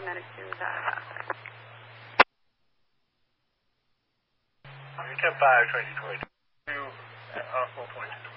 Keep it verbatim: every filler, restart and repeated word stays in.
Medic to that. ten five, twenty twenty-two, uh, four point two.